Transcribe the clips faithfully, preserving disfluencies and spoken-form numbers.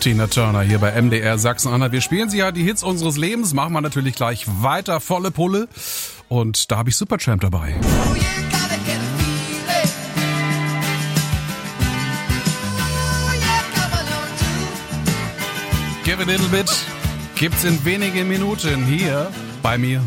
Tina Turner hier bei M D R Sachsen-Anhalt. Wir spielen sie ja die Hits unseres Lebens, machen wir natürlich gleich weiter, volle Pulle. Und da habe ich Supertramp dabei. Give a little bit gibt's in wenigen Minuten hier bei mir.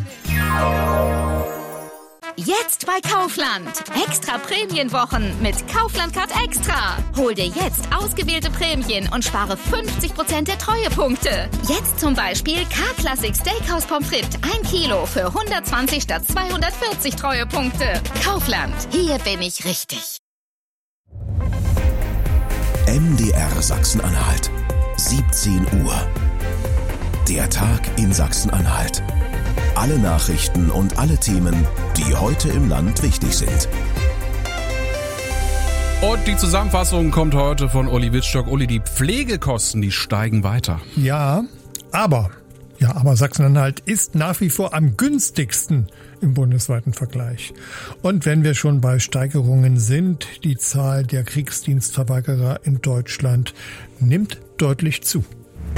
Jetzt bei Kaufland. Extra Prämienwochen mit Kaufland Card Extra. Hol dir jetzt ausgewählte Prämien und spare fünfzig Prozent der Treuepunkte. Jetzt zum Beispiel K-Classic Steakhouse Pommes frites ein Kilo für hundertzwanzig statt zweihundertvierzig Treuepunkte. Kaufland, hier bin ich richtig. M D R Sachsen-Anhalt. siebzehn Uhr. Der Tag in Sachsen-Anhalt. Alle Nachrichten und alle Themen, die heute im Land wichtig sind. Und die Zusammenfassung kommt heute von Uli Wittstock. Uli, die Pflegekosten, die steigen weiter. Ja, aber, ja, aber Sachsen-Anhalt ist nach wie vor am günstigsten im bundesweiten Vergleich. Und wenn wir schon bei Steigerungen sind, die Zahl der Kriegsdienstverweigerer in Deutschland nimmt deutlich zu.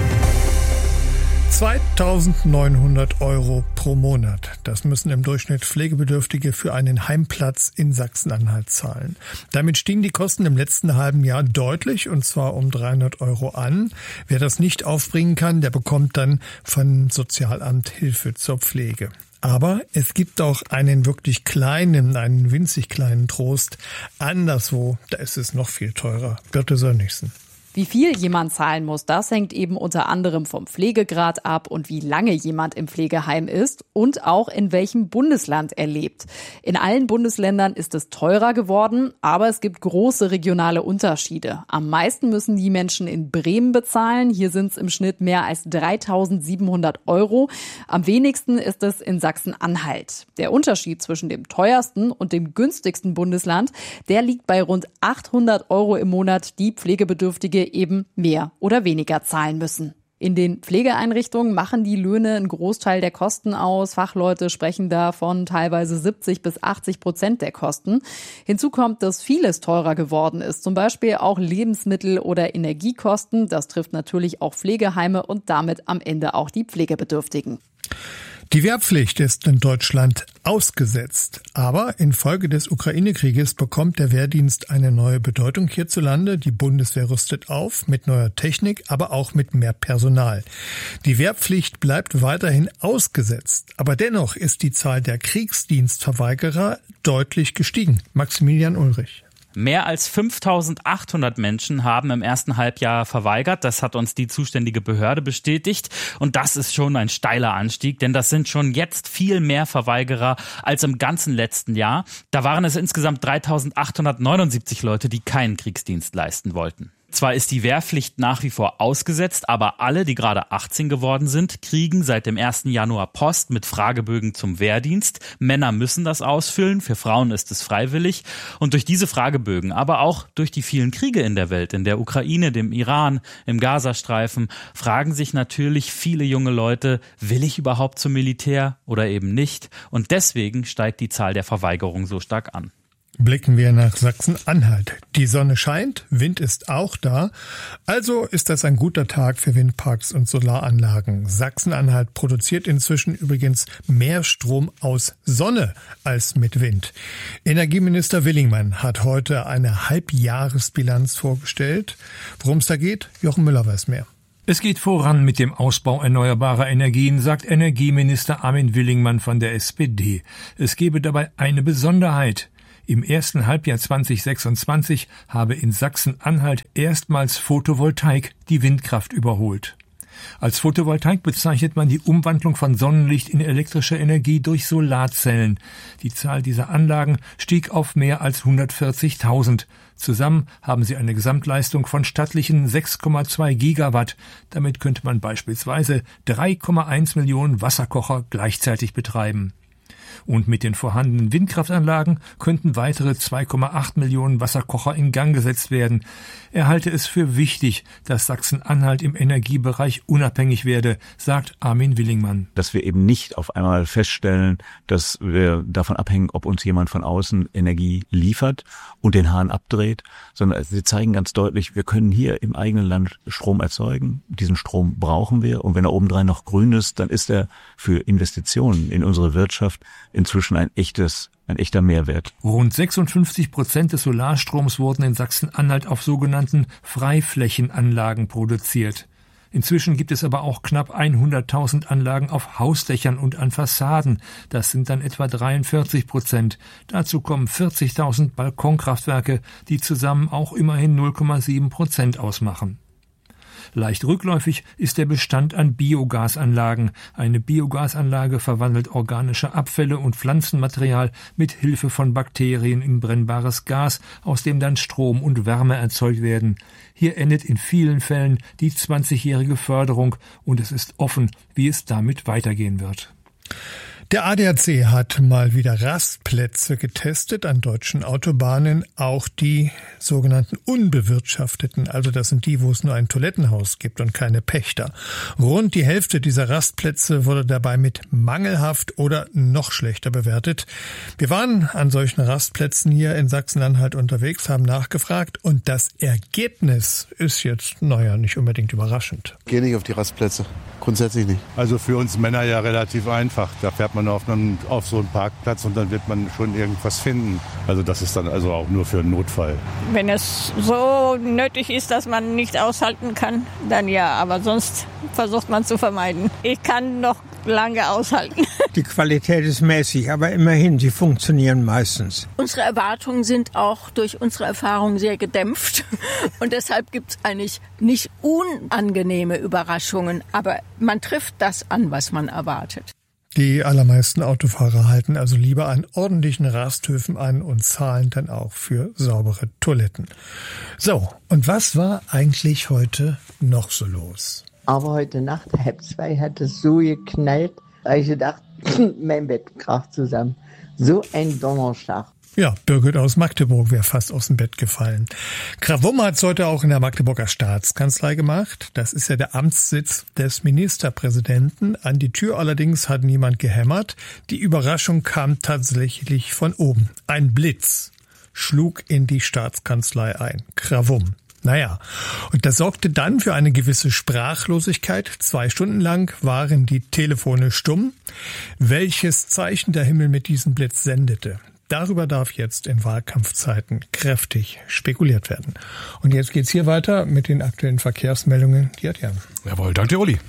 zweitausendneunhundert Euro pro Monat. Das müssen im Durchschnitt Pflegebedürftige für einen Heimplatz in Sachsen-Anhalt zahlen. Damit stiegen die Kosten im letzten halben Jahr deutlich, und zwar um dreihundert Euro an. Wer das nicht aufbringen kann, der bekommt dann vom Sozialamt Hilfe zur Pflege. Aber es gibt auch einen wirklich kleinen, einen winzig kleinen Trost. Anderswo, da ist es noch viel teurer. Birte Sönnigsen. Wie viel jemand zahlen muss, das hängt eben unter anderem vom Pflegegrad ab und wie lange jemand im Pflegeheim ist und auch in welchem Bundesland er lebt. In allen Bundesländern ist es teurer geworden, aber es gibt große regionale Unterschiede. Am meisten müssen die Menschen in Bremen bezahlen. Hier sind es im Schnitt mehr als dreitausendsiebenhundert Euro. Am wenigsten ist es in Sachsen-Anhalt. Der Unterschied zwischen dem teuersten und dem günstigsten Bundesland, der liegt bei rund achthundert Euro im Monat, die Pflegebedürftige eben mehr oder weniger zahlen müssen. In den Pflegeeinrichtungen machen die Löhne einen Großteil der Kosten aus. Fachleute sprechen da von teilweise siebzig bis achtzig Prozent der Kosten. Hinzu kommt, dass vieles teurer geworden ist, zum Beispiel auch Lebensmittel- oder Energiekosten. Das trifft natürlich auch Pflegeheime und damit am Ende auch die Pflegebedürftigen. Die Wehrpflicht ist in Deutschland ausgesetzt, aber infolge des Ukraine-Krieges bekommt der Wehrdienst eine neue Bedeutung hierzulande. Die Bundeswehr rüstet auf mit neuer Technik, aber auch mit mehr Personal. Die Wehrpflicht bleibt weiterhin ausgesetzt, aber dennoch ist die Zahl der Kriegsdienstverweigerer deutlich gestiegen. Maximilian Ulrich. Mehr als fünftausendachthundert Menschen haben im ersten Halbjahr verweigert. Das hat uns die zuständige Behörde bestätigt. Und das ist schon ein steiler Anstieg, denn das sind schon jetzt viel mehr Verweigerer als im ganzen letzten Jahr. Da waren es insgesamt dreitausendachthundertneunundsiebzig Leute, die keinen Kriegsdienst leisten wollten. Zwar ist die Wehrpflicht nach wie vor ausgesetzt, aber alle, die gerade achtzehn geworden sind, kriegen seit dem ersten Januar Post mit Fragebögen zum Wehrdienst. Männer müssen das ausfüllen, für Frauen ist es freiwillig. Und durch diese Fragebögen, aber auch durch die vielen Kriege in der Welt, in der Ukraine, dem Iran, im Gazastreifen, fragen sich natürlich viele junge Leute, will ich überhaupt zum Militär oder eben nicht? Und deswegen steigt die Zahl der Verweigerung so stark an. Blicken wir nach Sachsen-Anhalt. Die Sonne scheint, Wind ist auch da. Also ist das ein guter Tag für Windparks und Solaranlagen. Sachsen-Anhalt produziert inzwischen übrigens mehr Strom aus Sonne als mit Wind. Energieminister Willingmann hat heute eine Halbjahresbilanz vorgestellt. Worum es da geht, Jochen Müller weiß mehr. Es geht voran mit dem Ausbau erneuerbarer Energien, sagt Energieminister Armin Willingmann von der S P D. Es gebe dabei eine Besonderheit. Im ersten Halbjahr zweitausendsechsundzwanzig habe in Sachsen-Anhalt erstmals Photovoltaik die Windkraft überholt. Als Photovoltaik bezeichnet man die Umwandlung von Sonnenlicht in elektrische Energie durch Solarzellen. Die Zahl dieser Anlagen stieg auf mehr als hundertvierzigtausend. Zusammen haben sie eine Gesamtleistung von stattlichen sechs Komma zwei Gigawatt. Damit könnte man beispielsweise drei Komma eins Millionen Wasserkocher gleichzeitig betreiben. Und mit den vorhandenen Windkraftanlagen könnten weitere zwei Komma acht Millionen Wasserkocher in Gang gesetzt werden. Er halte es für wichtig, dass Sachsen-Anhalt im Energiebereich unabhängig werde, sagt Armin Willingmann. Dass wir eben nicht auf einmal feststellen, dass wir davon abhängen, ob uns jemand von außen Energie liefert und den Hahn abdreht, sondern sie zeigen ganz deutlich, wir können hier im eigenen Land Strom erzeugen. Diesen Strom brauchen wir. Und wenn er obendrein noch grün ist, dann ist er für Investitionen in unsere Wirtschaft inzwischen ein echtes Ein echter Mehrwert. Rund sechsundfünfzig Prozent des Solarstroms wurden in Sachsen-Anhalt auf sogenannten Freiflächenanlagen produziert. Inzwischen gibt es aber auch knapp hunderttausend Anlagen auf Hausdächern und an Fassaden. Das sind dann etwa dreiundvierzig Prozent. Dazu kommen vierzigtausend Balkonkraftwerke, die zusammen auch immerhin null Komma sieben Prozent ausmachen. Leicht rückläufig ist der Bestand an Biogasanlagen. Eine Biogasanlage verwandelt organische Abfälle und Pflanzenmaterial mit Hilfe von Bakterien in brennbares Gas, aus dem dann Strom und Wärme erzeugt werden. Hier endet in vielen Fällen die zwanzigjährige Förderung und es ist offen, wie es damit weitergehen wird. Der A D A C hat mal wieder Rastplätze getestet an deutschen Autobahnen, auch die sogenannten unbewirtschafteten, also das sind die, wo es nur ein Toilettenhaus gibt und keine Pächter. Rund die Hälfte dieser Rastplätze wurde dabei mit mangelhaft oder noch schlechter bewertet. Wir waren an solchen Rastplätzen hier in Sachsen-Anhalt unterwegs, haben nachgefragt und das Ergebnis ist jetzt, naja, nicht unbedingt überraschend. Ich gehe nicht auf die Rastplätze, grundsätzlich nicht. Also für uns Männer ja relativ einfach. Da fährt man auf, einem, auf so einen Parkplatz und dann wird man schon irgendwas finden. Also das ist dann also auch nur für einen Notfall. Wenn es so nötig ist, dass man nicht aushalten kann, dann ja. Aber sonst versucht man zu vermeiden. Ich kann noch lange aushalten. Die Qualität ist mäßig, aber immerhin, sie funktionieren meistens. Unsere Erwartungen sind auch durch unsere Erfahrung sehr gedämpft. Und deshalb gibt es eigentlich nicht unangenehme Überraschungen. Aber man trifft das an, was man erwartet. Die allermeisten Autofahrer halten also lieber an ordentlichen Rasthöfen an und zahlen dann auch für saubere Toiletten. So, und was war eigentlich heute noch so los? Aber heute Nacht, halb zwei, hat es so geknallt, da habe ich gedacht, mein Bett kracht zusammen. So ein Donnerschlag. Ja, Birgit aus Magdeburg wäre fast aus dem Bett gefallen. Krawum hat es heute auch in der Magdeburger Staatskanzlei gemacht. Das ist ja der Amtssitz des Ministerpräsidenten. An die Tür allerdings hat niemand gehämmert. Die Überraschung kam tatsächlich von oben. Ein Blitz schlug in die Staatskanzlei ein. Krawum. Naja, und das sorgte dann für eine gewisse Sprachlosigkeit. Zwei Stunden lang waren die Telefone stumm. Welches Zeichen der Himmel mit diesem Blitz sendete, darüber darf jetzt in Wahlkampfzeiten kräftig spekuliert werden. Und jetzt geht's hier weiter mit den aktuellen Verkehrsmeldungen. Die hat Jan. Jawohl, danke Uli.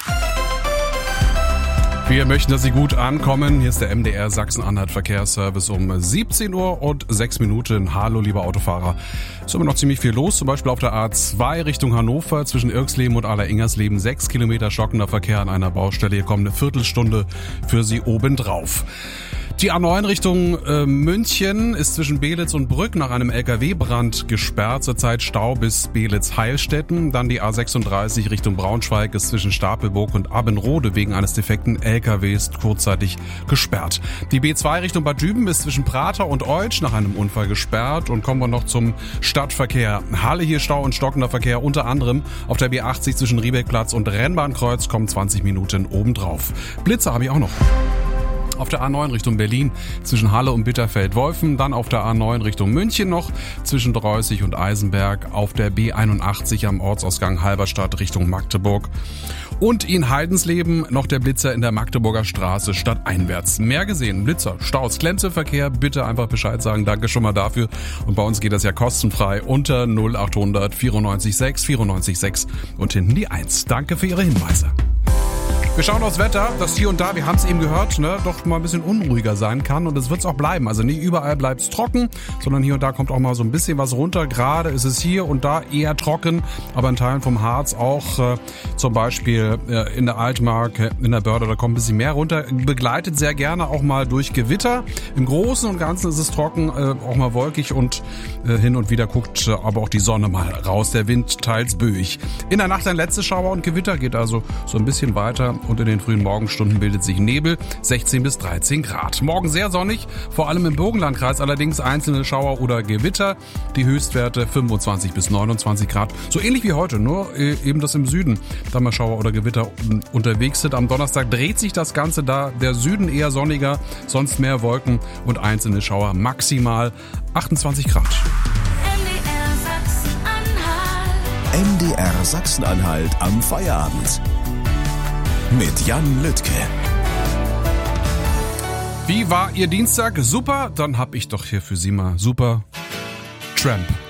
Wir möchten, dass Sie gut ankommen. Hier ist der M D R Sachsen-Anhalt Verkehrsservice um siebzehn Uhr und sechs Minuten. Hallo, liebe Autofahrer. Es ist immer noch ziemlich viel los, zum Beispiel auf der A zwei Richtung Hannover zwischen Irksleben und Aller-Ingersleben. Sechs Kilometer stockender Verkehr an einer Baustelle. Hier kommt eine Viertelstunde für Sie obendrauf. Die A neun Richtung äh, München ist zwischen Beelitz und Brück nach einem L K W-Brand gesperrt. Zurzeit Stau bis Beelitz-Heilstätten. Dann die A sechsunddreißig Richtung Braunschweig ist zwischen Stapelburg und Abbenrode wegen eines defekten L K Ws kurzzeitig gesperrt. Die B zwei Richtung Bad Düben ist zwischen Prater und Eutsch nach einem Unfall gesperrt. Und kommen wir noch zum Stadtverkehr. Halle, hier Stau und stockender Verkehr unter anderem auf der B achtzig zwischen Riebeckplatz und Rennbahnkreuz kommen zwanzig Minuten obendrauf. Blitzer habe ich auch noch. Auf der A neun Richtung Berlin zwischen Halle und Bitterfeld-Wolfen, dann auf der A neun Richtung München noch zwischen Dreußig und Eisenberg, auf der B einundachtzig am Ortsausgang Halberstadt Richtung Magdeburg und in Heidensleben noch der Blitzer in der Magdeburger Straße stadteinwärts. Mehr gesehen, Blitzer, Staus, Klemzeverkehr, bitte einfach Bescheid sagen, danke schon mal dafür und bei uns geht das ja kostenfrei unter null achthundert vierundneunzig sechs vierundneunzig sechs und hinten die eins. Danke für Ihre Hinweise. Wir schauen aufs Wetter, das hier und da, wir haben es eben gehört, ne, doch mal ein bisschen unruhiger sein kann und es wird es auch bleiben. Also nicht überall bleibt es trocken, sondern hier und da kommt auch mal so ein bisschen was runter. Gerade ist es hier und da eher trocken, aber in Teilen vom Harz auch, äh, zum Beispiel äh, in der Altmark, in der Börde, da kommt ein bisschen mehr runter. Begleitet sehr gerne auch mal durch Gewitter. Im Großen und Ganzen ist es trocken, äh, auch mal wolkig und äh, hin und wieder guckt äh, aber auch die Sonne mal raus. Der Wind teils böig. In der Nacht ein letztes Schauer und Gewitter, geht also so ein bisschen weiter und in den frühen Morgenstunden bildet sich Nebel, sechzehn bis dreizehn Grad. Morgen sehr sonnig, vor allem im Burgenlandkreis allerdings einzelne Schauer oder Gewitter. Die Höchstwerte fünfundzwanzig bis neunundzwanzig Grad. So ähnlich wie heute, nur eben das im Süden, da mal Schauer oder Gewitter unterwegs sind. Am Donnerstag dreht sich das Ganze, da der Süden eher sonniger, sonst mehr Wolken und einzelne Schauer, maximal achtundzwanzig Grad. M D R Sachsen-Anhalt am Feierabend. Mit Jan Lüttke. Wie war Ihr Dienstag? Super? Dann hab ich doch hier für Sie mal super Tramp.